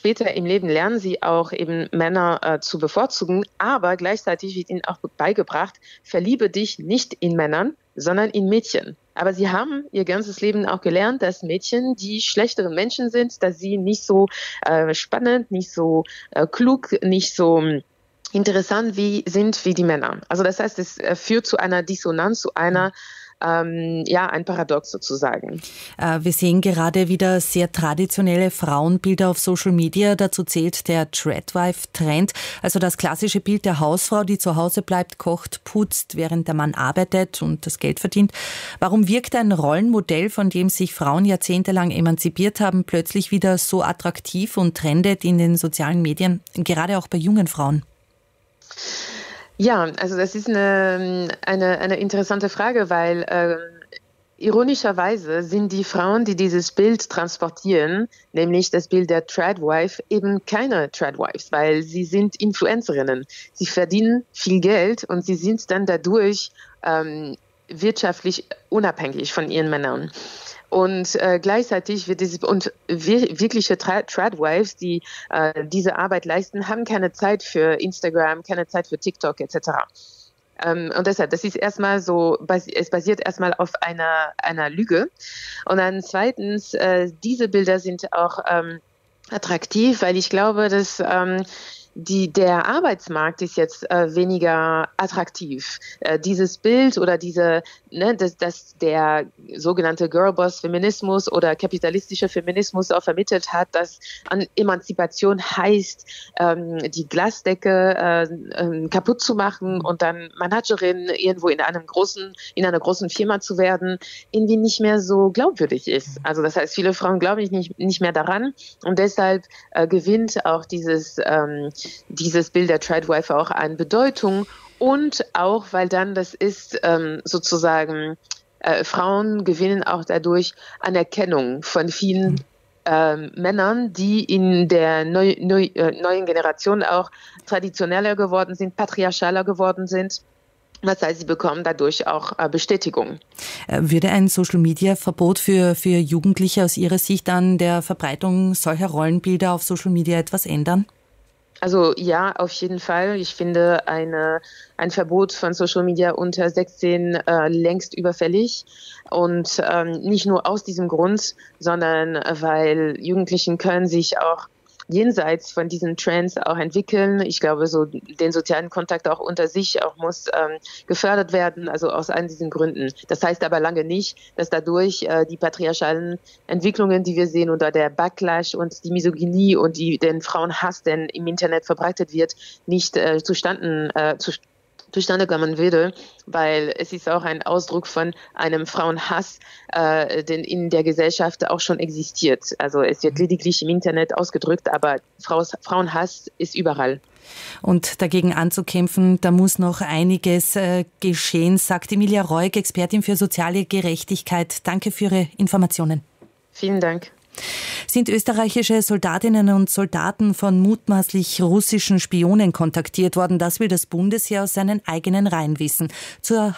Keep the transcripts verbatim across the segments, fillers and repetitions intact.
später im Leben lernen sie auch eben Männer äh, zu bevorzugen, aber gleichzeitig wird ihnen auch beigebracht, verliebe dich nicht in Männern, sondern in Mädchen. Aber sie haben ihr ganzes Leben auch gelernt, dass Mädchen die schlechteren Menschen sind, dass sie nicht so äh, spannend, nicht so äh, klug, nicht so interessant wie sind wie die Männer. Also das heißt, es äh, führt zu einer Dissonanz, zu einer Ähm, ja, ein Paradox sozusagen. Äh, wir sehen gerade wieder sehr traditionelle Frauenbilder auf Social Media. Dazu zählt der Tradwife-Trend, also das klassische Bild der Hausfrau, die zu Hause bleibt, kocht, putzt, während der Mann arbeitet und das Geld verdient. Warum wirkt ein Rollenmodell, von dem sich Frauen jahrzehntelang emanzipiert haben, plötzlich wieder so attraktiv und trendet in den sozialen Medien, gerade auch bei jungen Frauen? Ja, also das ist eine, eine, eine interessante Frage, weil äh, ironischerweise sind die Frauen, die dieses Bild transportieren, nämlich das Bild der Tradwife, eben keine Tradwives, weil sie sind Influencerinnen. Sie verdienen viel Geld und sie sind dann dadurch ähm, wirtschaftlich unabhängig von ihren Männern. Und äh, gleichzeitig wird diese und wir, wirkliche Tra- Tradwives, die äh, diese Arbeit leisten, haben keine Zeit für Instagram, keine Zeit für TikTok et cetera. Ähm, und deshalb, das ist erstmal so, es basiert erstmal auf einer einer Lüge. Und dann zweitens, äh, diese Bilder sind auch ähm, attraktiv, weil ich glaube, dass ähm, Die, der Arbeitsmarkt ist jetzt äh, weniger attraktiv. Äh, dieses Bild oder diese, ne, dass, dass der sogenannte Girlboss-Feminismus oder kapitalistische Feminismus auch vermittelt hat, dass an Emanzipation heißt, ähm, die Glasdecke äh, äh, kaputt zu machen und dann Managerin irgendwo in einem großen, in einer großen Firma zu werden, irgendwie nicht mehr so glaubwürdig ist. Also das heißt, viele Frauen glauben nicht, nicht mehr daran und deshalb äh, gewinnt auch dieses ähm, dieses Bild der Tradwife auch an Bedeutung und auch, weil dann das ist ähm, sozusagen, äh, Frauen gewinnen auch dadurch Anerkennung von vielen ähm, Männern, die in der neu, neu, äh, neuen Generation auch traditioneller geworden sind, patriarchaler geworden sind. Das heißt, sie bekommen dadurch auch äh, Bestätigung. Würde ein Social-Media-Verbot für, für Jugendliche aus Ihrer Sicht an der Verbreitung solcher Rollenbilder auf Social Media etwas ändern? Also ja, auf jeden Fall. Ich finde eine, ein Verbot von Social Media unter sechzehn äh, längst überfällig. Und ähm, nicht nur aus diesem Grund, sondern weil Jugendlichen können sich auch jenseits von diesen Trends auch entwickeln. Ich glaube, so den sozialen Kontakt auch unter sich auch muss ähm, gefördert werden, also aus all diesen Gründen. Das heißt aber lange nicht, dass dadurch äh, die patriarchalen Entwicklungen, die wir sehen, oder der Backlash und die Misogynie und die, den Frauenhass, der im Internet verbreitet wird, nicht äh, zustande äh, zu zustande kommen würde, weil es ist auch ein Ausdruck von einem Frauenhass, äh, den in der Gesellschaft auch schon existiert. Also es wird lediglich im Internet ausgedrückt, aber Frauenhass ist überall. Und dagegen anzukämpfen, da muss noch einiges äh, geschehen, sagt Emilia Reuk, Expertin für soziale Gerechtigkeit. Danke für Ihre Informationen. Vielen Dank. Sind österreichische Soldatinnen und Soldaten von mutmaßlich russischen Spionen kontaktiert worden? Das will das Bundesheer aus seinen eigenen Reihen wissen. Zur,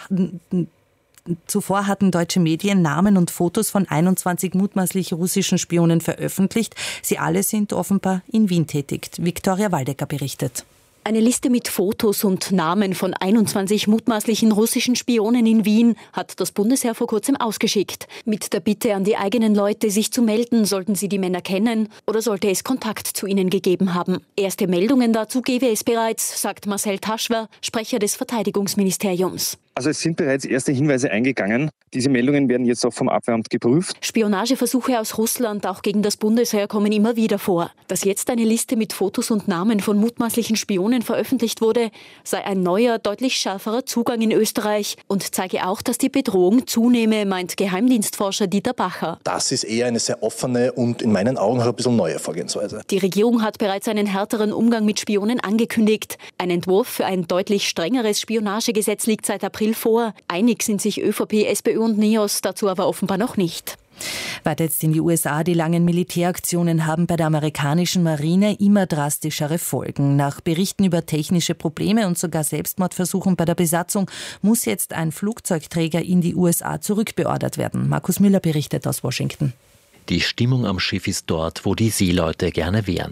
zuvor hatten deutsche Medien Namen und Fotos von einundzwanzig mutmaßlich russischen Spionen veröffentlicht. Sie alle sind offenbar in Wien tätig. Viktoria Waldecker berichtet. Eine Liste mit Fotos und Namen von einundzwanzig mutmaßlichen russischen Spionen in Wien hat das Bundesheer vor kurzem ausgeschickt. Mit der Bitte an die eigenen Leute, sich zu melden, sollten sie die Männer kennen oder sollte es Kontakt zu ihnen gegeben haben. Erste Meldungen dazu gebe es bereits, sagt Marcel Taschwer, Sprecher des Verteidigungsministeriums. Also es sind bereits erste Hinweise eingegangen. Diese Meldungen werden jetzt auch vom Abwehramt geprüft. Spionageversuche aus Russland, auch gegen das Bundesheer, kommen immer wieder vor. Dass jetzt eine Liste mit Fotos und Namen von mutmaßlichen Spionen veröffentlicht wurde, sei ein neuer, deutlich schärferer Zugang in Österreich und zeige auch, dass die Bedrohung zunehme, meint Geheimdienstforscher Dieter Bacher. Das ist eher eine sehr offene und in meinen Augen auch ein bisschen neue Vorgehensweise. Die Regierung hat bereits einen härteren Umgang mit Spionen angekündigt. Ein Entwurf für ein deutlich strengeres Spionagegesetz liegt seit April vor. Einig sind sich ÖVP, SPÖ und NEOS dazu aber offenbar noch nicht. Weiter jetzt in die U S A. Die langen Militäraktionen haben bei der amerikanischen Marine immer drastischere Folgen. Nach Berichten über technische Probleme und sogar Selbstmordversuchen bei der Besatzung muss jetzt ein Flugzeugträger in die U S A zurückbeordert werden. Markus Müller berichtet aus Washington. Die Stimmung am Schiff ist dort, wo die Seeleute gerne wären.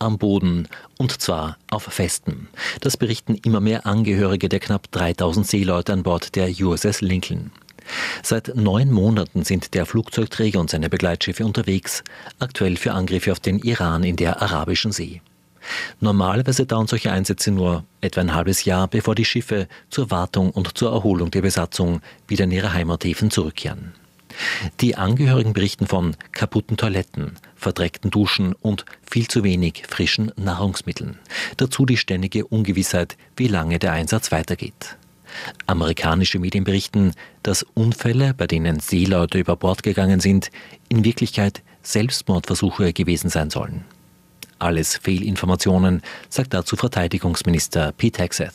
am Boden, und zwar auf Festem. Das berichten immer mehr Angehörige der knapp dreitausend Seeleute an Bord der U S S Lincoln. Seit neun Monaten sind der Flugzeugträger und seine Begleitschiffe unterwegs, aktuell für Angriffe auf den Iran in der Arabischen See. Normalerweise dauern solche Einsätze nur etwa ein halbes Jahr, bevor die Schiffe zur Wartung und zur Erholung der Besatzung wieder in ihre Heimathäfen zurückkehren. Die Angehörigen berichten von kaputten Toiletten, verdreckten Duschen und viel zu wenig frischen Nahrungsmitteln. Dazu die ständige Ungewissheit, wie lange der Einsatz weitergeht. Amerikanische Medien berichten, dass Unfälle, bei denen Seeleute über Bord gegangen sind, in Wirklichkeit Selbstmordversuche gewesen sein sollen. Alles Fehlinformationen, sagt dazu Verteidigungsminister Pete Hegseth.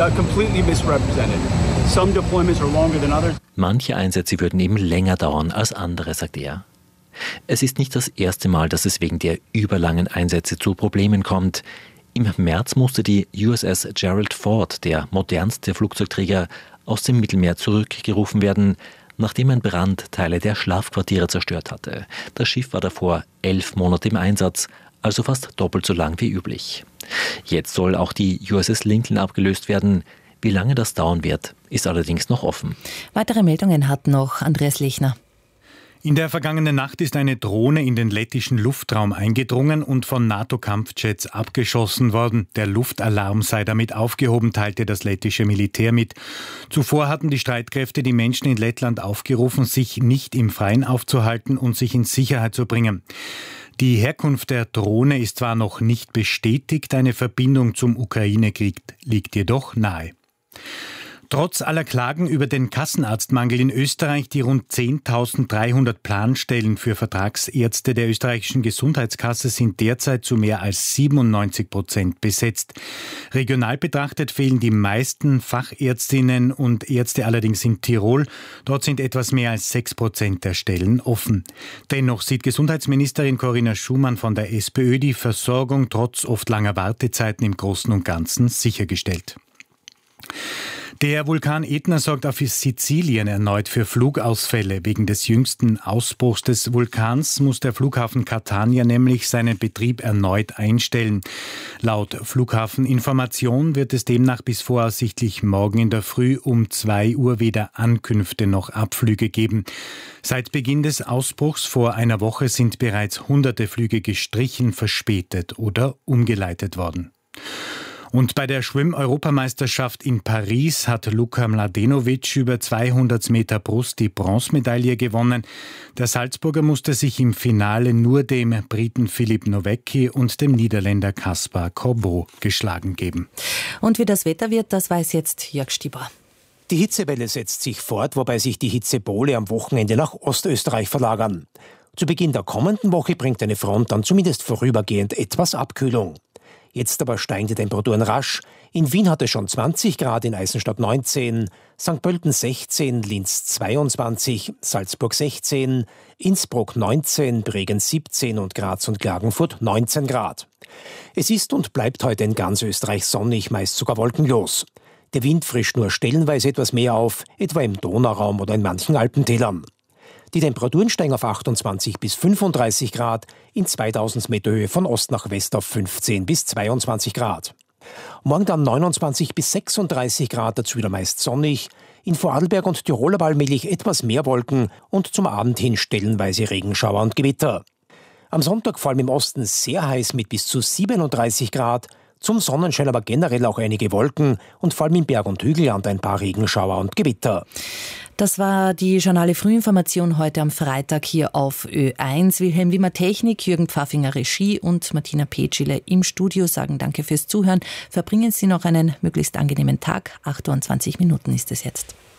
Manche Einsätze würden eben länger dauern als andere, sagt er. Es ist nicht das erste Mal, dass es wegen der überlangen Einsätze zu Problemen kommt. Im März musste die U S S Gerald Ford, der modernste Flugzeugträger, aus dem Mittelmeer zurückgerufen werden, nachdem ein Brand Teile der Schlafquartiere zerstört hatte. Das Schiff war davor elf Monate im Einsatz, also fast doppelt so lang wie üblich. Jetzt soll auch die U S S Lincoln abgelöst werden. Wie lange das dauern wird, ist allerdings noch offen. Weitere Meldungen hat noch Andreas Lechner. In der vergangenen Nacht ist eine Drohne in den lettischen Luftraum eingedrungen und von NATO-Kampfjets abgeschossen worden. Der Luftalarm sei damit aufgehoben, teilte das lettische Militär mit. Zuvor hatten die Streitkräfte die Menschen in Lettland aufgerufen, sich nicht im Freien aufzuhalten und sich in Sicherheit zu bringen. Die Herkunft der Drohne ist zwar noch nicht bestätigt, eine Verbindung zum Ukraine-Krieg liegt jedoch nahe. Trotz aller Klagen über den Kassenarztmangel in Österreich, die rund zehntausenddreihundert Planstellen für Vertragsärzte der österreichischen Gesundheitskasse sind derzeit zu mehr als siebenundneunzig Prozent besetzt. Regional betrachtet fehlen die meisten Fachärztinnen und Ärzte allerdings in Tirol. Dort sind etwas mehr als sechs Prozent der Stellen offen. Dennoch sieht Gesundheitsministerin Corinna Schumann von der SPÖ die Versorgung trotz oft langer Wartezeiten im Großen und Ganzen sichergestellt. Der Vulkan Ätna sorgt auf Sizilien erneut für Flugausfälle. Wegen des jüngsten Ausbruchs des Vulkans muss der Flughafen Catania nämlich seinen Betrieb erneut einstellen. Laut Flughafeninformation wird es demnach bis voraussichtlich morgen in der Früh um zwei Uhr weder Ankünfte noch Abflüge geben. Seit Beginn des Ausbruchs vor einer Woche sind bereits hunderte Flüge gestrichen, verspätet oder umgeleitet worden. Und bei der Schwimm-Europameisterschaft in Paris hat Luka Mladenovic über zweihundert Meter Brust die Bronzemedaille gewonnen. Der Salzburger musste sich im Finale nur dem Briten Filip Nowicki und dem Niederländer Kaspar Corbeau geschlagen geben. Und wie das Wetter wird, das weiß jetzt Jörg Stieber. Die Hitzewelle setzt sich fort, wobei sich die Hitzepole am Wochenende nach Ostösterreich verlagern. Zu Beginn der kommenden Woche bringt eine Front dann zumindest vorübergehend etwas Abkühlung. Jetzt aber steigen die Temperaturen rasch. In Wien hat es schon zwanzig Grad, in Eisenstadt neunzehn, Sankt Pölten sechzehn, Linz zweiundzwanzig, Salzburg sechzehn, Innsbruck neunzehn, Bregenz siebzehn und Graz und Klagenfurt neunzehn Grad. Es ist und bleibt heute in ganz Österreich sonnig, meist sogar wolkenlos. Der Wind frischt nur stellenweise etwas mehr auf, etwa im Donauraum oder in manchen Alpentälern. Die Temperaturen steigen auf achtundzwanzig bis fünfunddreißig Grad, in zweitausend Meter Höhe von Ost nach West auf fünfzehn bis zweiundzwanzig Grad. Morgen dann neunundzwanzig bis sechsunddreißig Grad, dazu wieder meist sonnig. In Vorarlberg und Tirol aber allmählich etwas mehr Wolken und zum Abend hin stellenweise Regenschauer und Gewitter. Am Sonntag vor allem im Osten sehr heiß mit bis zu siebenunddreißig Grad. Zum Sonnenschein aber generell auch einige Wolken und vor allem im Berg- und Hügelland ein paar Regenschauer und Gewitter. Das war die Journale Frühinformation heute am Freitag hier auf Ö eins. Wilhelm Wimmer Technik, Jürgen Pfaffinger Regie und Martina Petschile im Studio sagen Danke fürs Zuhören. Verbringen Sie noch einen möglichst angenehmen Tag. achtundzwanzig Minuten ist es jetzt.